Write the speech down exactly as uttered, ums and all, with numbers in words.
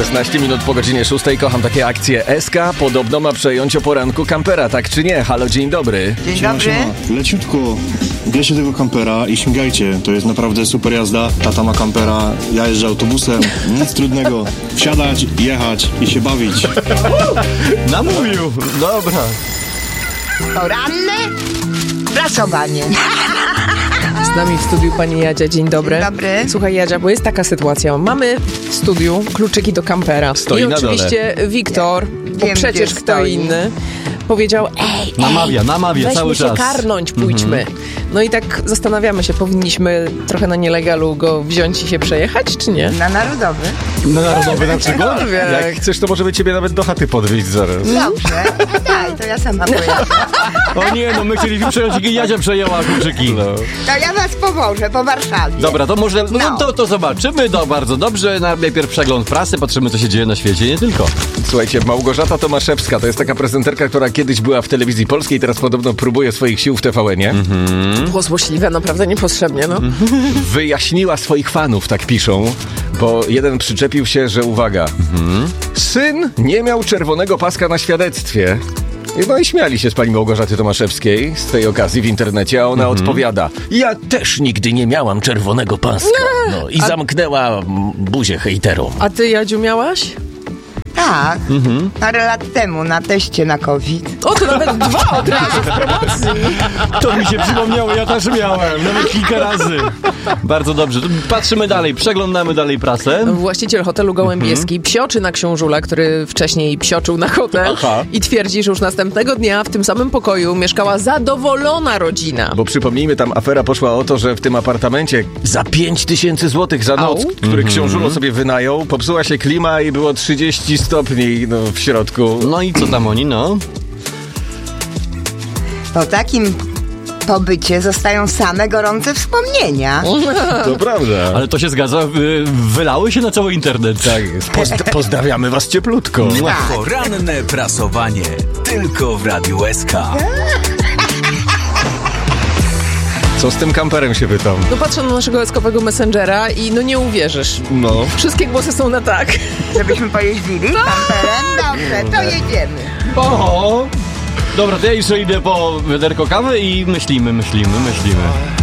szesnaście minut po godzinie szóstej. Kocham takie akcje. S K podobno ma przejąć o poranku kampera, tak czy nie? Halo, dzień dobry. Dzień Siema, dobry. siema. Leciutko, bierzcie tego kampera i śmigajcie. To jest naprawdę super jazda. Tata ma kampera, ja jeżdżę autobusem. Nic trudnego. Wsiadać, jechać i się bawić. Namówił. Dobra. Poranne prasowanie. Z nami w studiu pani Jadzia. Dzień dobry. Dzień dobry. Słuchaj, Jadzia, bo jest taka sytuacja. Mamy w studiu kluczyki do kampera. Stoi I na oczywiście Wiktor, bo Wiem, przecież gdzie kto stoi. inny, powiedział: ej, Namawia, ej, namawia weźmy cały się czas. karnąć, pójdźmy. No i tak zastanawiamy się, powinniśmy trochę na nielegalu go wziąć i się przejechać, czy nie? Na Narodowy. Na Narodowy na przykład? Jak chcesz, to możemy ciebie nawet do chaty podwieźć zaraz. Dobrze. Daj, to ja sama pojadę. O nie, no my chcieliśmy przejąć i Jadzia przejęła kluczyki. No. To ja was powożę po Warszawie. Dobra, to może, no, No. to, to zobaczymy, no bardzo dobrze. Najpierw przegląd prasy, patrzymy co się dzieje na świecie, nie tylko. Słuchajcie, Małgorzata Tomaszewska to jest taka prezenterka, która kiedyś była w telewizji polskiej, teraz podobno próbuje swoich sił w T V N-ie. Było złośliwe, naprawdę niepotrzebnie, no. Wyjaśniła swoich fanów, tak piszą, bo jeden przyczepił się, że uwaga, syn nie miał czerwonego paska na świadectwie. No i śmiali się z pani Małgorzaty Tomaszewskiej z tej okazji w internecie, a ona odpowiada: ja też nigdy nie miałam czerwonego paska. No i zamknęła mm, buzię hejterom. A ty, Jadziu, miałaś? Tak. Parę lat temu na teście na COVID. O, to nawet dwa od razu w promocji. To mi się przypomniało, ja też miałem, nawet kilka razy. Bardzo dobrze, to patrzymy dalej, przeglądamy dalej prasę. Właściciel hotelu Gołębieski psioczy na książula, który wcześniej psioczył na hotel. Aha. I twierdzi, że już następnego dnia w tym samym pokoju mieszkała zadowolona rodzina. Bo przypomnijmy, tam afera poszła o to, że w tym apartamencie za pięć tysięcy złotych za noc, Au. który książulo sobie wynajął, popsuła się klima i było trzydzieści stopni no, w środku. No i co tam oni, no? Po takim pobycie zostają same gorące wspomnienia. To prawda. Ale to się zgadza, wy, wylały się na cały internet. Tak jest. Pozd- pozdrawiamy was cieplutko. Poranne prasowanie. Tylko w Radiu S K. Co z tym kamperem się pytam? No patrzę na naszego eskowego messengera i no nie uwierzysz. No. Wszystkie głosy są na tak. Żebyśmy pojeździli kamperem? Dobrze, to jedziemy. Oho! Dobra, to ja jeszcze idę po wiaderko kawy i myślimy, myślimy, myślimy.